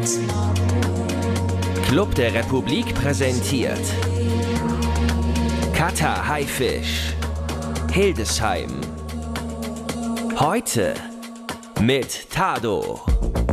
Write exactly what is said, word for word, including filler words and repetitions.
Club der Republik präsentiert Katar Haifisch, Hildesheim. Heute mit Tado.